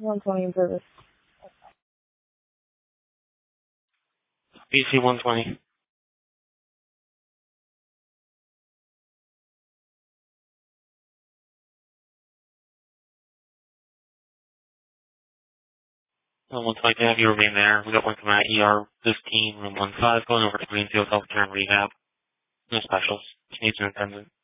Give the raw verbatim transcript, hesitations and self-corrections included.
one twenty in service. B C one twenty. Uh, one twenty, have you remain there. We got one coming out E R fifteen, room one five, going over to Greenfield Healthcare and Rehab. No specials. Just needs an attendant.